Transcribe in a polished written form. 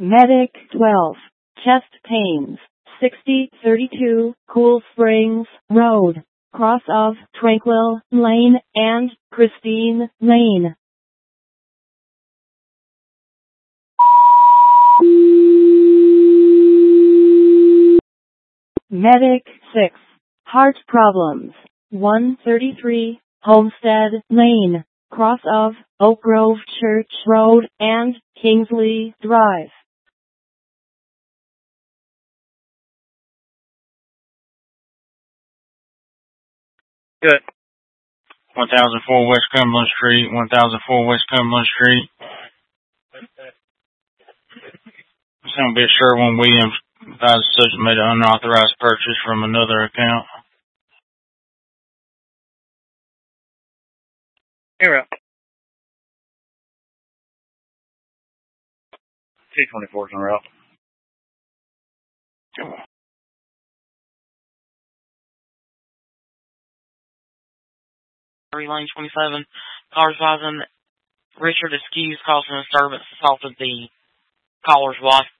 Medic 12, chest pains, 6032, Cool Springs Road, cross of Tranquil Lane and Christine Lane. Medic 6, heart problems, 133, Homestead Lane, cross of Oak Grove Church Road and Kingsley Drive. Good. 1004 West Cumberland Street, 1004 West Cumberland Street. Some bit Sherwin-Williams advised such made an unauthorized purchase from another account. You're up. 224's en route. Come on. Lane 27, cars advising Richard Eskews causing a disturbance assaulted the caller's wife.